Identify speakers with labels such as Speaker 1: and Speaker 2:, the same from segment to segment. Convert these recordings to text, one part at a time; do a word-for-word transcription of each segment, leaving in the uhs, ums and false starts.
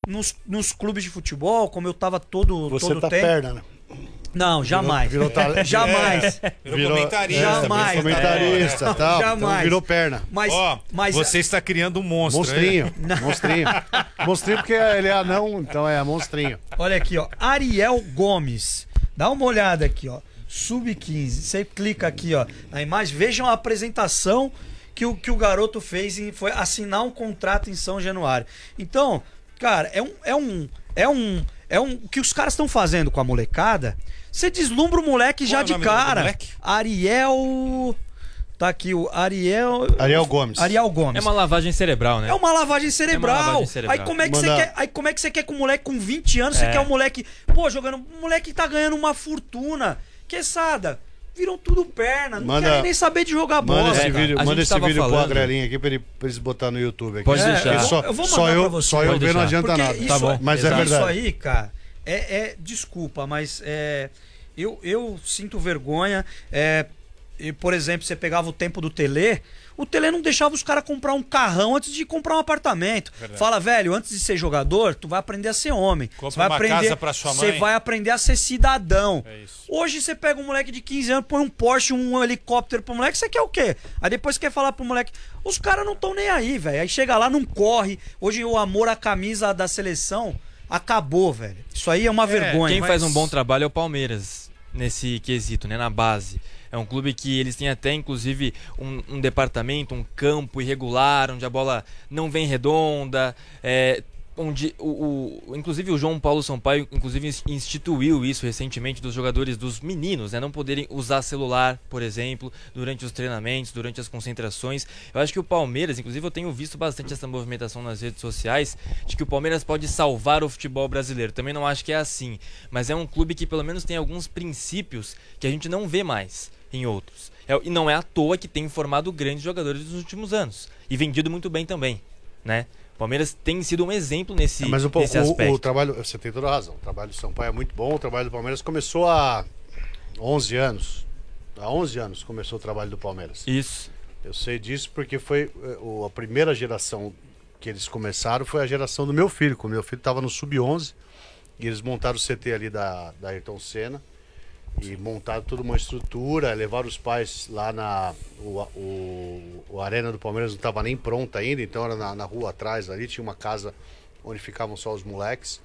Speaker 1: nos, nos clubes de futebol, como eu tava todo,
Speaker 2: Você
Speaker 1: todo
Speaker 2: tá
Speaker 1: tempo...
Speaker 2: perna, né?
Speaker 1: Não, jamais.
Speaker 2: Virou, virou tale...
Speaker 1: Jamais.
Speaker 3: É, virou, virou comentarista.
Speaker 1: Jamais.
Speaker 2: Virou comentarista, é. tal.
Speaker 1: Jamais.
Speaker 2: Então virou perna.
Speaker 1: Mas,
Speaker 3: Ó,
Speaker 1: mas
Speaker 3: você está criando um monstro.
Speaker 2: Monstrinho. Monstrinho. Monstrinho porque ele é anão, então é monstrinho.
Speaker 1: Olha aqui, ó. Ariel Gomes. Dá uma olhada aqui, ó. sub quinze. Você clica aqui, ó, na imagem. Vejam a apresentação que o, que o garoto fez e foi assinar um contrato em São Januário. Então, cara, é um... É um, é um, é um o que os caras estão fazendo com a molecada... Você deslumbra o moleque já de cara. Ariel... Tá aqui o Ariel...
Speaker 2: Ariel Gomes.
Speaker 1: Ariel Gomes.
Speaker 4: É uma lavagem cerebral, né?
Speaker 1: É uma lavagem cerebral.
Speaker 4: É uma lavagem cerebral.
Speaker 1: Aí como é que
Speaker 2: Manda...
Speaker 1: você quer, aí como é que você quer que um moleque com vinte anos,
Speaker 4: É.
Speaker 1: você quer um moleque, pô, jogando, um moleque tá ganhando uma fortuna. Quesada, viram tudo perna, não
Speaker 2: Manda...
Speaker 1: querem nem saber de jogar bola.
Speaker 2: Manda esse
Speaker 4: É,
Speaker 2: vídeo,
Speaker 4: a
Speaker 2: manda
Speaker 4: gente
Speaker 2: esse
Speaker 4: tava
Speaker 2: vídeo
Speaker 4: falando...
Speaker 2: pro Agrelinho aqui pra, ele, pra eles botar no YouTube aqui.
Speaker 4: Pode
Speaker 1: É,
Speaker 4: deixar.
Speaker 1: eu,
Speaker 2: Só,
Speaker 1: eu vou mandar
Speaker 2: só
Speaker 1: pra
Speaker 2: eu,
Speaker 1: você.
Speaker 2: só eu
Speaker 4: Pode
Speaker 2: ver não
Speaker 4: deixar.
Speaker 2: adianta
Speaker 1: Porque
Speaker 2: nada.
Speaker 1: isso,
Speaker 4: Tá bom,
Speaker 2: mas
Speaker 4: exato.
Speaker 2: é verdade.
Speaker 1: Isso aí, cara, é, é desculpa, mas é, eu, eu sinto vergonha. É, e, por exemplo, você pegava o tempo do Tele, o Tele não deixava os caras comprar um carrão antes de comprar um apartamento.
Speaker 3: Verdade.
Speaker 1: Fala, velho, antes de ser jogador, tu vai aprender a ser homem.
Speaker 3: Compra
Speaker 1: Você vai
Speaker 3: uma
Speaker 1: aprender,
Speaker 3: casa pra sua
Speaker 1: Você
Speaker 3: mãe.
Speaker 1: vai aprender a ser cidadão.
Speaker 3: É isso.
Speaker 1: Hoje você pega um moleque de quinze anos, põe um Porsche, um helicóptero pro moleque, você quer o quê? Aí depois você quer falar pro moleque, os caras não estão nem aí, velho. Aí chega lá, não corre. Hoje o amor à camisa da seleção acabou, velho. Isso aí é uma vergonha.
Speaker 4: Quem
Speaker 1: mas-
Speaker 4: faz um bom trabalho é o Palmeiras nesse quesito, né? Na base. É um clube que eles têm até, inclusive, um, um departamento, um campo irregular, onde a bola não vem redonda, é, onde o, o, inclusive o João Paulo Sampaio inclusive instituiu isso recentemente dos jogadores, dos meninos, né, não poderem usar celular, por exemplo, durante os treinamentos, durante as concentrações. Eu acho que o Palmeiras, inclusive eu tenho visto bastante essa movimentação nas redes sociais, de que o Palmeiras pode salvar o futebol brasileiro. Também não acho que é assim, mas é um clube que pelo menos tem alguns princípios que a gente não vê mais em outros. É, e não é à toa que tem formado grandes jogadores nos últimos anos. E vendido muito bem também, né? O Palmeiras tem sido um exemplo nesse,
Speaker 2: É, mas o,
Speaker 4: nesse
Speaker 2: o,
Speaker 4: aspecto.
Speaker 2: o trabalho, você tem toda a razão. O trabalho do Sampaio é muito bom. O trabalho do Palmeiras começou há onze anos. Há onze anos começou o trabalho do Palmeiras.
Speaker 4: Isso.
Speaker 2: Eu sei disso porque foi eh, o- a primeira geração que eles começaram foi a geração do meu filho. Quando meu filho estava no sub onze e eles montaram o C T ali da, da Ayrton Senna e montaram toda uma estrutura, levaram os pais lá na o, o, o Arena do Palmeiras não estava nem pronta ainda, então era na, na rua atrás ali, tinha uma casa onde ficavam só os moleques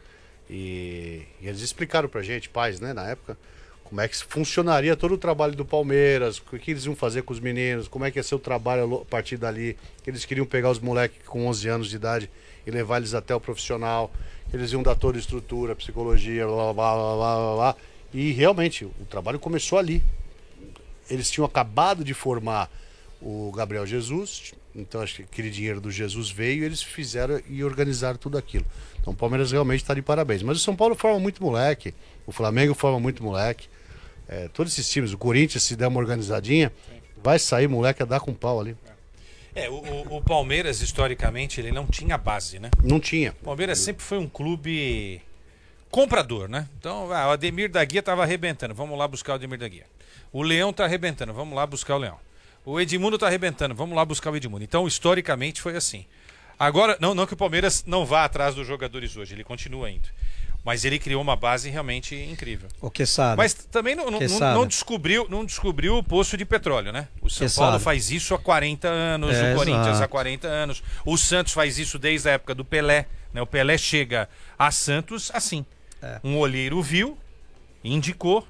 Speaker 2: e, e eles explicaram pra gente, pais, né, na época, como é que funcionaria todo o trabalho do Palmeiras, o que eles iam fazer com os meninos, como é que ia ser o trabalho a partir dali. Eles queriam pegar os moleques com onze anos de idade e levar eles até o profissional. Eles iam dar toda a estrutura, psicologia, blá, blá, blá, blá, blá, blá. E realmente, o trabalho começou ali. Eles tinham acabado de formar o Gabriel Jesus, então acho que aquele dinheiro do Jesus veio e eles fizeram e organizaram tudo aquilo. Então o Palmeiras realmente está de parabéns. Mas o São Paulo forma muito moleque, o Flamengo forma muito moleque. É, todos esses times, o Corinthians, se der uma organizadinha, vai sair moleque a dar com pau ali.
Speaker 3: É, o, o- o Palmeiras, historicamente, ele não tinha base, né?
Speaker 2: Não tinha.
Speaker 3: O Palmeiras sempre foi um clube comprador, né? Então, ah, o Ademir da Guia estava arrebentando, vamos lá buscar o Ademir da Guia. O Leão tá arrebentando, vamos lá buscar o Leão. O Edmundo tá arrebentando, vamos lá buscar o Edmundo. Então, historicamente, foi assim. Agora, não, não que o Palmeiras não vá atrás dos jogadores hoje, ele continua indo. Mas ele criou uma base realmente incrível.
Speaker 1: O que sabe?
Speaker 3: Mas também não, não,
Speaker 1: Quesada.
Speaker 3: não descobriu, não descobriu o poço de petróleo, né? O São
Speaker 1: Quesada.
Speaker 3: Paulo faz isso há quarenta anos,
Speaker 1: É,
Speaker 3: o Corinthians
Speaker 1: exato.
Speaker 3: há quarenta anos, o Santos faz isso desde a época do Pelé, né? O Pelé chega a Santos assim.
Speaker 1: É.
Speaker 3: Um olheiro viu, indicou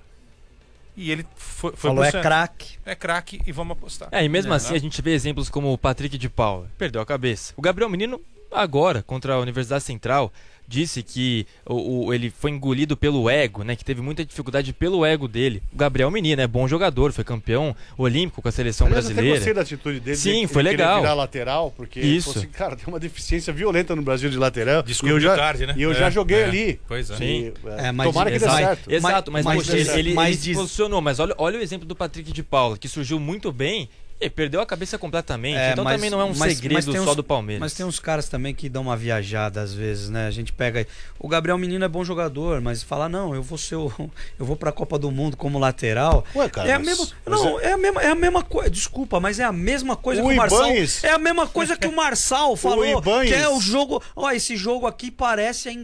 Speaker 3: e ele foi, foi
Speaker 1: Falou,
Speaker 3: pro
Speaker 1: é
Speaker 3: Santos.
Speaker 1: craque.
Speaker 3: É craque e vamos apostar.
Speaker 4: É, e mesmo
Speaker 3: Né?
Speaker 4: assim a gente vê exemplos como o Patrick de Paula. Perdeu a cabeça. O Gabriel Menino, agora, contra a Universidade Central, disse que o, o- ele foi engolido pelo ego, né? Que teve muita dificuldade pelo ego dele. O Gabriel Menino é bom jogador, foi campeão olímpico com a seleção
Speaker 2: Aliás, eu até
Speaker 4: brasileira.
Speaker 2: gostei da atitude dele.
Speaker 4: Sim,
Speaker 2: de
Speaker 4: foi
Speaker 2: ele querer
Speaker 4: legal.
Speaker 2: virar lateral, porque
Speaker 4: Isso.
Speaker 2: falou assim, cara, tem uma deficiência violenta no Brasil de lateral.
Speaker 3: Descobriu
Speaker 2: e eu já,
Speaker 3: tarde, né?
Speaker 2: E eu
Speaker 3: É,
Speaker 2: já joguei
Speaker 3: é.
Speaker 2: ali.
Speaker 3: Pois é.
Speaker 4: Sim.
Speaker 2: E, é,
Speaker 1: É, mas-
Speaker 2: tomara que dê
Speaker 1: exato.
Speaker 2: certo.
Speaker 4: Exato, mas,
Speaker 1: Mas-
Speaker 4: poxa,
Speaker 1: mas-
Speaker 4: ele, ele,
Speaker 1: mas
Speaker 4: ele se
Speaker 1: diz-
Speaker 4: posicionou. Mas olha, olha o exemplo do Patrick de Paula, que surgiu muito bem e perdeu a cabeça completamente.
Speaker 1: É,
Speaker 4: então
Speaker 1: mas-
Speaker 4: também não é um
Speaker 1: mas-
Speaker 4: segredo
Speaker 1: mas tem
Speaker 4: só
Speaker 1: uns-
Speaker 4: do Palmeiras.
Speaker 1: Mas tem uns caras também que dão uma viajada às vezes, né? A gente pega aí. O Gabriel Menino é bom jogador, mas fala, não, eu vou ser o, eu vou pra Copa do Mundo como lateral.
Speaker 2: Ué, cara,
Speaker 1: é a
Speaker 2: mas-
Speaker 1: mesma,
Speaker 2: mas
Speaker 1: não, é... a mesma, é a mesma coisa. Desculpa, mas é a mesma coisa
Speaker 2: O
Speaker 1: que o Marçal.
Speaker 2: Ibanez-
Speaker 1: É a mesma coisa que o Marçal falou,
Speaker 2: Ibanez-
Speaker 1: que é o jogo, ó, esse jogo aqui parece a